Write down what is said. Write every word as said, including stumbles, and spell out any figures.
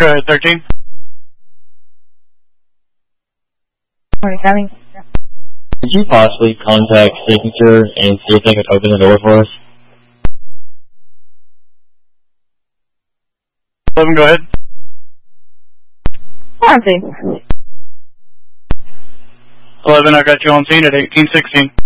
Go ahead, thirteen. Morning, coming. Could you possibly contact Signature and see if they could open the door for us? eleven, go ahead. On scene. eleven, I got you on scene at eighteen sixteen.